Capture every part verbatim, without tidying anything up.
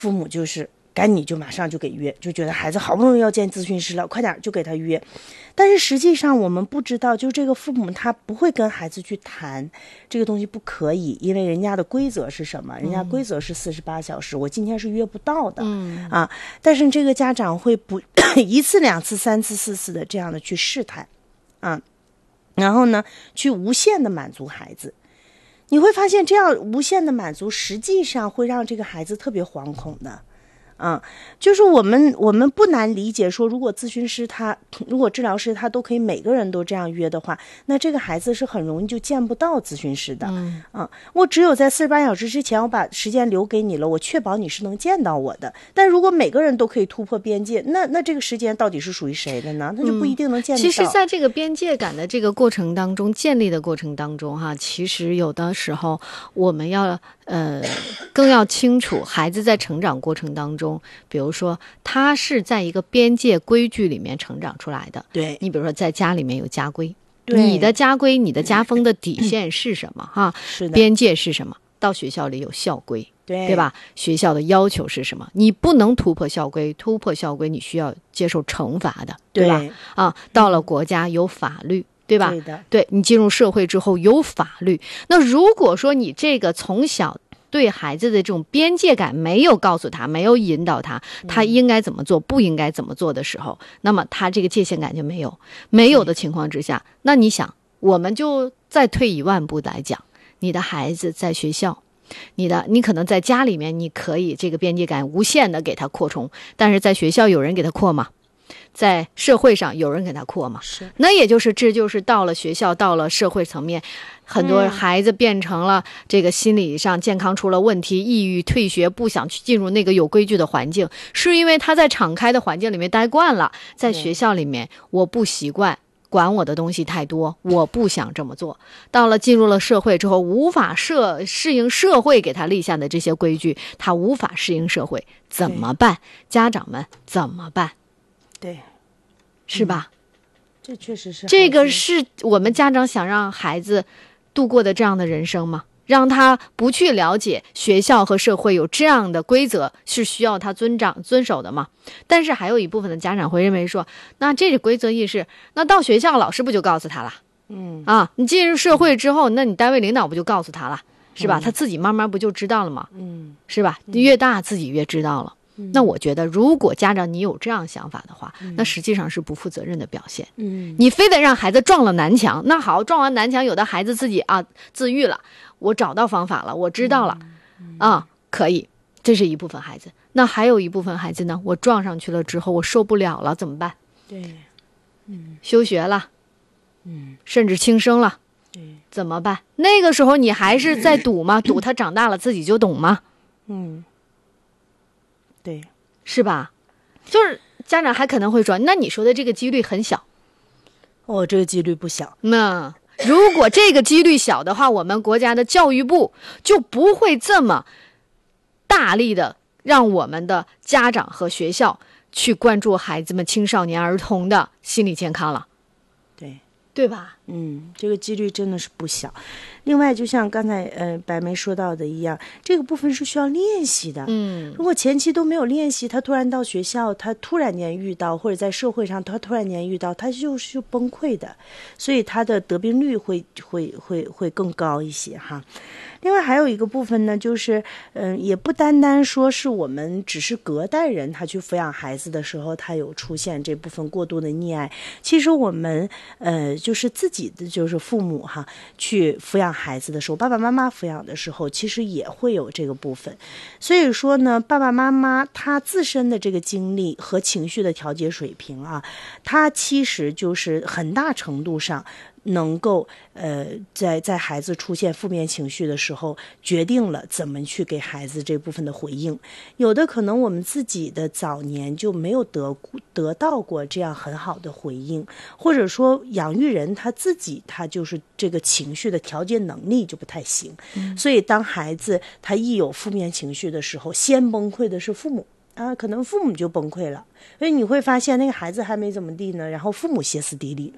父母就是赶紧就马上就给约，就觉得孩子好不容易要见咨询师了，快点就给他约。但是实际上我们不知道，就这个父母他不会跟孩子去谈这个东西不可以，因为人家的规则是什么？人家规则是四十八小时、嗯、我今天是约不到的、嗯、啊。但是这个家长会不一次两次三次四次的这样的去试探啊，然后呢去无限的满足孩子。你会发现这样无限的满足实际上会让这个孩子特别惶恐的。嗯，就是我们我们不难理解说，如果咨询师他如果治疗师他都可以每个人都这样约的话，那这个孩子是很容易就见不到咨询师的。嗯，嗯我只有在四十八小时之前我把时间留给你了，我确保你是能见到我的。但如果每个人都可以突破边界，那那这个时间到底是属于谁的呢？那就不一定能见得到、嗯、 其实在这个边界感的这个过程当中，建立的过程当中哈，其实有的时候我们要呃更要清楚孩子在成长过程当中，比如说他是在一个边界规矩里面成长出来的。 对， 你比如说在家里面有家规，你的家规你的家风的底线是什么哈？ 是的， 边界是什么？到学校里有校规， 对对吧？学校的要求是什么？你不能突破校规，突破校规你需要接受惩罚的，对吧？ 对啊，到了国家有法律。对吧？ 对的， 对，你进入社会之后有法律。那如果说你这个从小对孩子的这种边界感没有告诉他，没有引导他，他应该怎么做，不应该怎么做的时候，那么他这个界限感就没有。没有的情况之下，那你想，我们就再退一万步来讲，你的孩子在学校，你的你可能在家里面，你可以这个边界感无限的给他扩充，但是在学校有人给他扩吗？在社会上有人给他扩吗？ 是， 那也就是这就是到了学校，到了社会层面，很多孩子变成了这个心理上健康出了问题，抑郁退学，不想去进入那个有规矩的环境，是因为他在敞开的环境里面待惯了，在学校里面我不习惯，管我的东西太多，我不想这么做。到了进入了社会之后，无法社适应社会给他立下的这些规矩，他无法适应社会，怎么办？家长们怎么办？ 对， 是吧？ 嗯、这确实是这个是我们家长想让孩子度过的这样的人生吗？让他不去了解学校和社会有这样的规则是需要他遵长遵守的吗？但是还有一部分的家长会认为说，那这个规则意识，那到学校老师不就告诉他了？ 嗯啊，你进入社会之后，那你单位领导不就告诉他了？是吧？嗯、他自己慢慢不就知道了吗？ 嗯， 是吧？越大自己越知道了。那我觉得如果家长你有这样想法的话、嗯、那实际上是不负责任的表现。 嗯， 你非得让孩子撞了南墙，那好，撞完南墙有的孩子自己啊自愈了，我找到方法了，我知道了、嗯、啊可以，这是一部分孩子。那还有一部分孩子呢，我撞上去了之后我受不了了怎么办？ 对，嗯， 休学了， 嗯， 甚至轻生了， 对， 怎么办？那个时候你还是在赌吗？赌他长大了自己就懂吗？ 嗯，对， 是吧？就是家长还可能会说，那你说的这个几率很小。 哦，这个几率不小。 那如果这个几率小的话，我们国家的教育部就不会这么大力的让我们的家长和学校去关注孩子们、青少年儿童的心理健康了。 对， 对吧？ 嗯，这个几率真的是不小。另外就像刚才呃白梅说到的一样，这个部分是需要练习的。 嗯， 如果前期都没有练习，他突然到学校，他突然间遇到，或者在社会上他突然间遇到，他就是崩溃的，所以他的得病率会会会会更高一些哈。另外还有一个部分呢，就是嗯、呃，也不单单说是我们只是隔代人他去抚养孩子的时候，他有出现这部分过度的溺爱。其实我们呃就是自己的就是父母哈，去抚养孩子的时候，爸爸妈妈抚养的时候，其实也会有这个部分。所以说呢，爸爸妈妈他自身的这个经历和情绪的调节水平啊，他其实就是很大程度上能够呃，在在孩子出现负面情绪的时候，决定了怎么去给孩子这部分的回应。有的可能我们自己的早年就没有得得到过这样很好的回应，或者说养育人他自己他就是这个情绪的调节能力就不太行、嗯、所以当孩子他一有负面情绪的时候，先崩溃的是父母啊，可能父母就崩溃了，所以你会发现那个孩子还没怎么地呢，然后父母歇斯底里了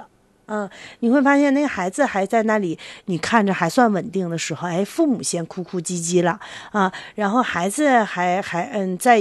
嗯，你会发现那个孩子还在那里，你看着还算稳定的时候，哎，父母先哭哭唧唧了啊，然后孩子还还嗯，在